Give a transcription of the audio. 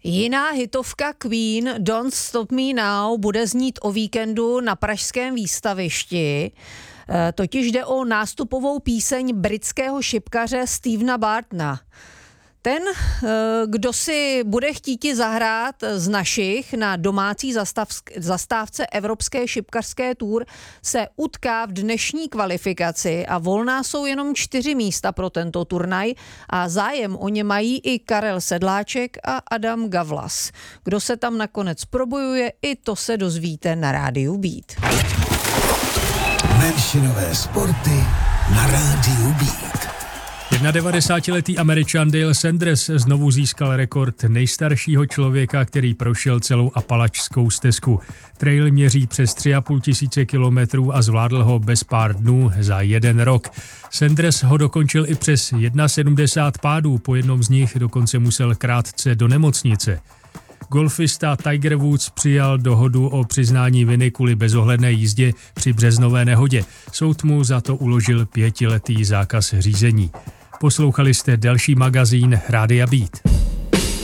Jiná hitovka Queen Don't Stop Me Now bude znít o víkendu na pražském výstavišti. Totiž jde o nástupovou píseň britského šipkaře Stevena Bartona. Ten, kdo si bude chtít zahrát z našich na domácí zastávce Evropské šipkařské tour, se utká v dnešní kvalifikaci a volná jsou jenom 4 místa pro tento turnaj a zájem o ně mají i Karel Sedláček a Adam Gavlas. Kdo se tam nakonec probojuje, i to se dozvíte na rádiu Beat. Menšinové sporty na rádiu Beat. 91letý Američan Dale Sanders znovu získal rekord nejstaršího člověka, který prošel celou Apalačskou stezku. Trail měří přes 3,5 tisíce kilometrů a zvládl ho bez pár dnů za 1 rok. Sanders ho dokončil i přes 71 pádů, po jednom z nich dokonce musel krátce do nemocnice. Golfista Tiger Woods přijal dohodu o přiznání viny kvůli bezohledné jízdě při březnové nehodě. Soud mu za to uložil 5letý zákaz řízení. Poslouchali jste další magazín Rádia Beat.